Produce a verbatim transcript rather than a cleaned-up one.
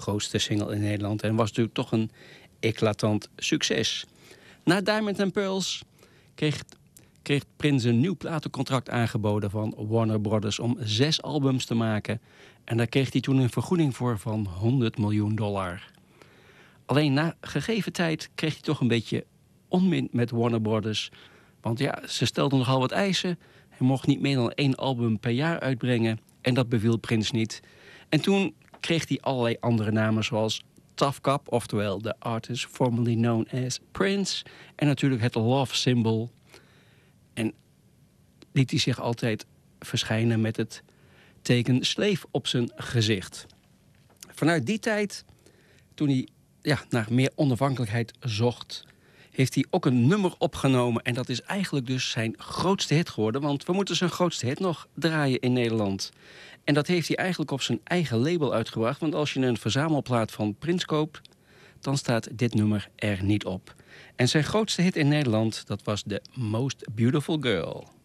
grootste single in Nederland en was natuurlijk toch een eclatant succes. Na Diamond and Pearls kreeg, kreeg Prince een nieuw platencontract aangeboden van Warner Brothers om zes albums te maken. En daar kreeg hij toen een vergoeding voor van honderd miljoen dollar. Alleen na gegeven tijd kreeg hij toch een beetje onmin met Warner Brothers. Want ja, ze stelden nogal wat eisen. Hij mocht niet meer dan één album per jaar uitbrengen. En dat beviel Prince niet. En toen kreeg hij allerlei andere namen zoals Tough Cop, oftewel de artist formerly known as Prince. En natuurlijk het Love Symbol. En liet hij zich altijd verschijnen met het teken Slave op zijn gezicht. Vanuit die tijd, toen hij ja, naar meer onafhankelijkheid zocht, heeft hij ook een nummer opgenomen. En dat is eigenlijk dus zijn grootste hit geworden. Want we moeten zijn grootste hit nog draaien in Nederland. En dat heeft hij eigenlijk op zijn eigen label uitgebracht. Want als je een verzamelplaat van Prince koopt, dan staat dit nummer er niet op. En zijn grootste hit in Nederland, dat was The Most Beautiful Girl.